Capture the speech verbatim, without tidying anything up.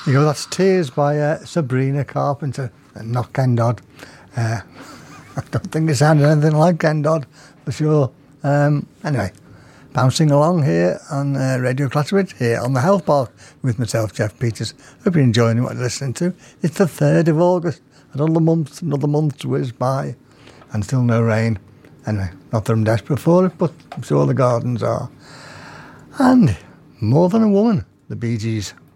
You go, that's Tears by uh, Sabrina Carpenter, and not Ken Dodd. Uh, I don't think it sounded anything like Ken Dodd, for sure. Um, anyway, bouncing along here on uh, Radio Clatterwitch, here on the Health Park, with myself, Jeff Peters. Hope you're enjoying what you're listening to. It's the third of August. Another month, another month's whizzed by, and still no rain. Anyway, not that I'm desperate for it, but I'm sure the gardens are. And More Than a Woman, the Bee Gees.